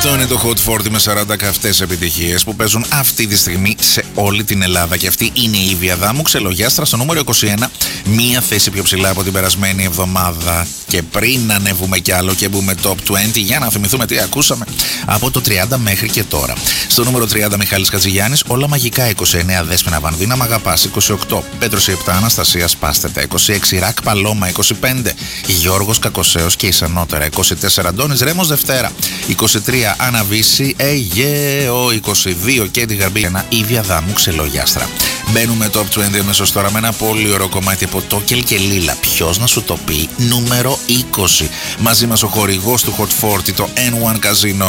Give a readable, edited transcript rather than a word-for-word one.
Αυτό είναι το Hot 40 με 40 καυτές επιτυχίες που παίζουν αυτή τη στιγμή σε όλη την Ελλάδα. Και αυτή είναι η Ήβη Αδάμου, Ξελογιάστρα, στο νούμερο 21. Μία θέση πιο ψηλά από την περασμένη εβδομάδα. Και πριν ανέβουμε κι άλλο και μπούμε top 20, για να θυμηθούμε τι ακούσαμε από το 30 μέχρι και τώρα. Στο νούμερο 30 Μιχάλης Χατζηγιάννης, Όλα μαγικά. 29 Δέσποινα Βανδίνα, Μ' αγαπάς. 28 Πέτρος 7 Αναστασία Πάστετα. 26 Ρακ Παλώμα. 25 Γιώργος Κακοσέος και Ισανότερα. 24 Αντώνης Ρέμος Δευτέρα. 23 Αναβίση Αιγαίο. 22 και την Γαρμπή. Ένα Ήβη Αδάμου, Ξελογιάστρα. Μπαίνουμε top 20 αμέσως τώρα με ένα πολύ ωραίο κομμάτι από Τόκελ και Λίλα. Ποιος να σου το πει, νούμερο 20. Μαζί μας ο χορηγός του Hot 40, το N1 Casino.